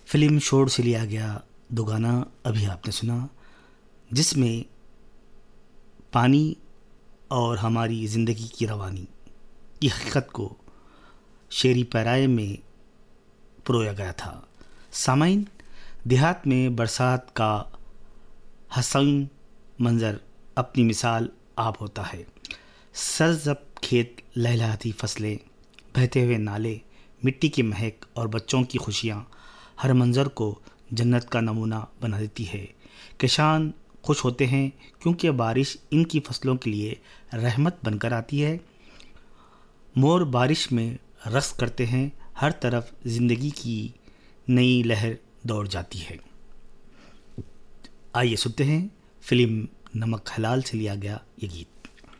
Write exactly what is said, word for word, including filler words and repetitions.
Film शोर से लिया गया दो गाना अभी आपने सुना, जिसमें पानी और हमारी ज़िंदगी की रवानी की हकीकत को शेरी पैराए में परोया गया था। सामाइन, देहात में बरसात का हसीन मंजर अपनी मिसाल आप होता है। सरजब खेत, लहलहाती फसलें, बहते हुए नाले, मिट्टी की महक और बच्चों की खुशियाँ हर मंज़र को जन्नत का नमूना बना देती है। किसान खुश होते हैं क्योंकि बारिश इनकी फसलों के लिए रहमत बनकर आती है। मोर बारिश में रक्स करते हैं, हर तरफ ज़िंदगी की नई लहर दौड़ जाती है। आइए सुनते हैं फिल्म नमक हलाल से लिया गया ये गीत।